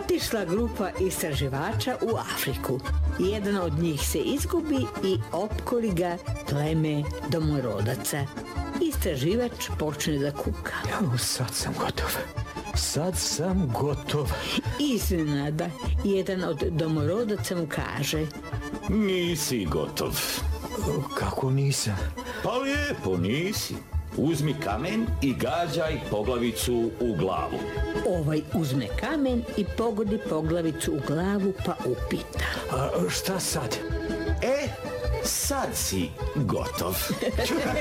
Otišla grupa istraživača u Afriku. Jedan od njih se izgubi i opkoli ga pleme domorodaca. Istraživač počne da kuka. Sad sam gotov. Iznenada, jedan od domorodaca mu kaže: Nisi gotov. Kako nisam? Pa lijepo nisi. Uzmi kamen i gađaj poglavicu u glavu. Ovaj uzme kamen i pogodi poglavicu u glavu pa upita: A šta sad? Sad si gotov.